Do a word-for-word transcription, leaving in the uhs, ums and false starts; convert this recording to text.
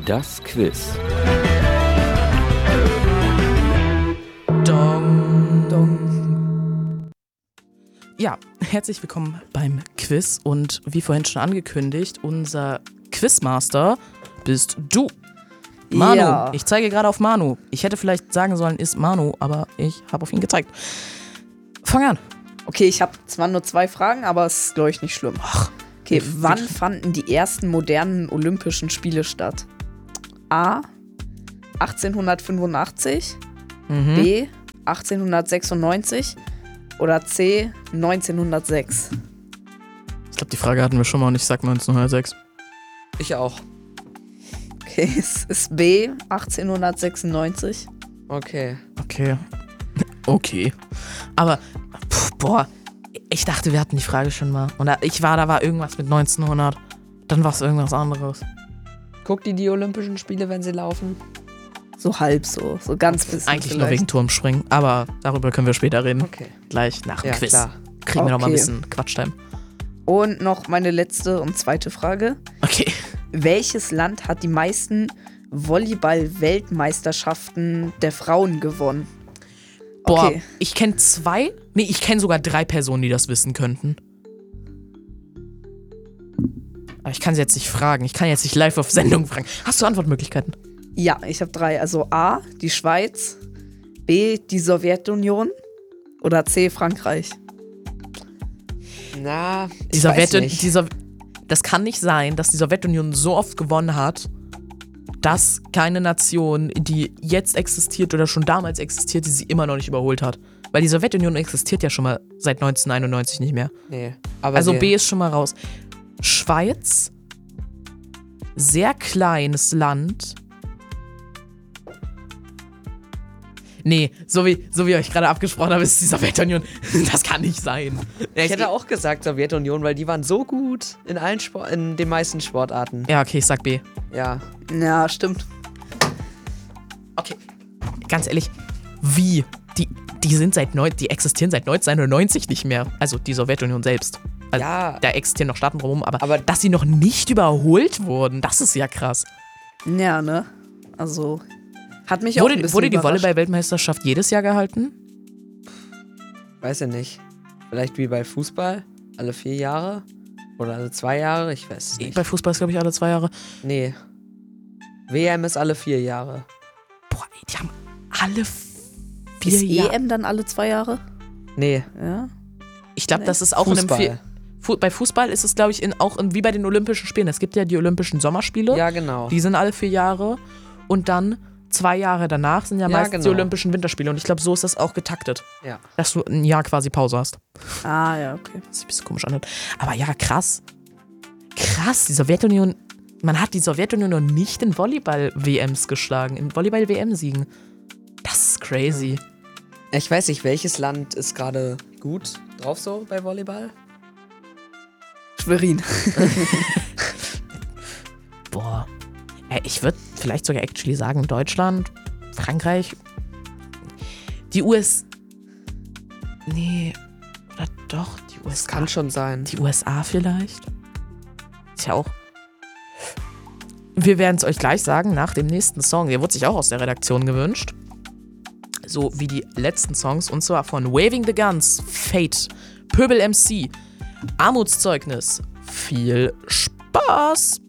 Das Quiz. Dong, dong. Ja, herzlich willkommen beim Quiz und wie vorhin schon angekündigt, unser Quizmaster bist du. Manu, Ja. ich zeige gerade auf Manu. Ich hätte vielleicht sagen sollen, ist Manu, aber ich habe auf ihn gezeigt. Fang an. Okay, ich habe zwar nur zwei Fragen, aber es ist, glaube ich, nicht schlimm. Ach, Okay, ich- wann fanden die ersten modernen Olympischen Spiele statt? A. achtzehnhundertfünfundachtzig, Mhm. B. achtzehnhundertsechsundneunzig oder C. neunzehnhundertsechs? Ich glaube, die Frage hatten wir schon mal und ich sag neunzehnhundertsechs. Ich auch. Okay, es ist B. achtzehnhundertsechsundneunzig. Okay. Okay. Okay. Aber, pff, boah, ich dachte, wir hatten die Frage schon mal. Und da, ich war, da war irgendwas mit neunzehnhundert. Dann war es irgendwas anderes. Guckt ihr die Olympischen Spiele, wenn sie laufen? So halb so, so ganz bisschen Eigentlich nur vielleicht. wegen Turmspringen, aber darüber können wir später reden. Okay. Gleich nach dem Ja, Quiz. klar. Kriegen wir noch mal ein Okay. bisschen Quatschtime. Und noch meine letzte und zweite Frage. Okay. Welches Land hat die meisten Volleyball-Weltmeisterschaften der Frauen gewonnen? Boah, Okay. ich kenne zwei, nee, ich kenne sogar drei Personen, die das wissen könnten. Aber ich kann sie jetzt nicht fragen. Ich kann jetzt nicht live auf Sendung fragen. Hast du Antwortmöglichkeiten? Ja, ich habe drei. Also A, die Schweiz, B, die Sowjetunion oder C, Frankreich. Na, ich Die weiß Sowjetu- nicht. die Sowj- das kann nicht sein, dass die Sowjetunion so oft gewonnen hat, dass keine Nation, die jetzt existiert oder schon damals existiert, die sie immer noch nicht überholt hat. Weil die Sowjetunion existiert ja schon mal seit neunzehnhunderteinundneunzig nicht mehr. Nee. Aber Also wir, B ist schon mal raus. Schweiz, sehr kleines Land. Nee, so wie, so wie ihr euch gerade abgesprochen habt, ist die Sowjetunion. Das kann nicht sein. Ich hätte auch gesagt Sowjetunion, weil die waren so gut in allen Sport, in den meisten Sportarten. Ja, okay, ich sag B. Ja. Ja, stimmt. Okay. Ganz ehrlich, wie? Die, die sind seit neun, die existieren seit neunzehnhundertneunzig nicht mehr. Also die Sowjetunion selbst. Also, Ja. Da existieren noch Staaten drumherum, aber, Aber- dass sie noch nicht überholt wurden, das ist ja krass. Ja, ne? Also, hat mich auch ein Wurde, bisschen wurde die überrascht. Volleyball-Weltmeisterschaft jedes Jahr gehalten? Weiß ich nicht. Vielleicht wie bei Fußball. Alle vier Jahre. Oder alle zwei Jahre. Ich weiß es nicht. Bei Fußball ist, glaube ich, alle zwei Jahre. Nee. W M ist alle vier Jahre. Boah, ey, die haben alle vier Ist Jahre. E M dann alle zwei Jahre? Nee. Ja. Ich glaube, Nee. das ist auch in einem Fußball. vier, Fu bei Fußball ist es, glaube ich, in, auch in, wie bei den Olympischen Spielen. Es gibt ja die Olympischen Sommerspiele. Ja, genau. Die sind alle vier Jahre. Und dann zwei Jahre danach sind ja, Ja, meistens die genau. Olympischen Winterspiele. Und ich glaube, so ist das auch getaktet. Ja. Dass du ein Jahr quasi Pause hast. Ah, ja, okay. Was sich ein bisschen komisch anhört. Aber ja, krass. Krass, die Sowjetunion. Man hat die Sowjetunion noch nicht in Volleyball-W Ms geschlagen. In Volleyball-W M-Siegen. Das ist crazy. Ich weiß nicht, welches Land ist gerade gut drauf so bei Volleyball? Schwerin. Boah. Ey, ich würde vielleicht sogar actually sagen, Deutschland, Frankreich, die U S. Nee. Oder doch, die U S A. Kann schon sein. Die U S A vielleicht? Ist ja auch. Wir werden es euch gleich sagen nach dem nächsten Song. Der wurde sich auch aus der Redaktion gewünscht. So wie die letzten Songs. Und zwar von Waving the Guns, Fate, Pöbel M C, Armutszeugnis. Viel Spaß!